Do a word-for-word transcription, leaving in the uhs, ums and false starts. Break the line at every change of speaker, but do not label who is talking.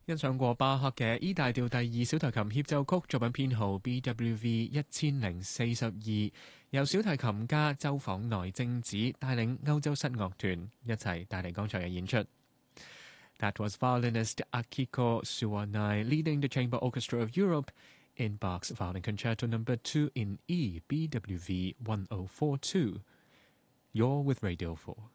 欣賞過巴赫嘅 E 大調第二小提琴協奏曲作品編號 B W V 一千零四十二，由小提琴家周訪內貞子帶領歐洲室樂團一齊帶嚟剛才嘅演出。That was violinist Akiko Suwanai leading the Chamber Orchestra of Europe in Bach's Violin Concerto Number Two in E, B W V ten forty-two. You're with Radio Four.